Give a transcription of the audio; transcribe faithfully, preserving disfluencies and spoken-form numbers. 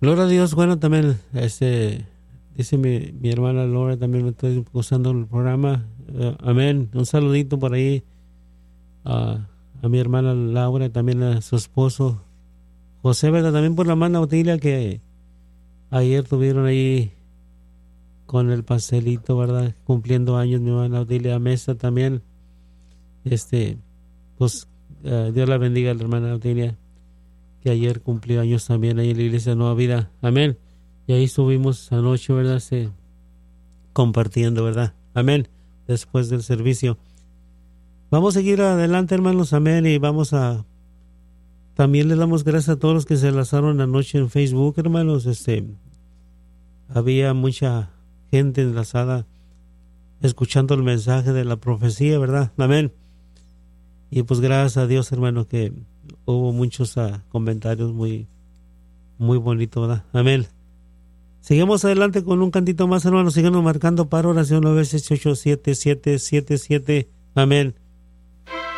Gloria a Dios. Bueno, también, este, dice mi, mi hermana Laura, también me estoy gustando el programa. Uh, amén. Un saludito por ahí uh, a mi hermana Laura, también a su esposo José, ¿verdad? También por la hermana Otilia, que ayer tuvieron ahí con el pastelito, ¿verdad? Cumpliendo años, mi hermana Otilia Mesa también. Este, pues, uh, Dios la bendiga a la hermana Otilia, que ayer cumplió años también ahí en la iglesia Nueva Vida. Amén. Y ahí estuvimos anoche, ¿verdad? Sí, compartiendo, ¿verdad? Amén. Después del servicio. Vamos a seguir adelante, hermanos. Amén. Y vamos a... También le damos gracias a todos los que se enlazaron anoche en Facebook, hermanos. Este, había mucha gente enlazada escuchando el mensaje de la profecía, ¿verdad? Amén. Y pues gracias a Dios, hermano, que hubo muchos uh, comentarios muy, muy bonitos, ¿verdad? Amén. Seguimos adelante con un cantito más, hermanos. Sigamos marcando para oración nueve seis ocho siete siete siete siete. Amén.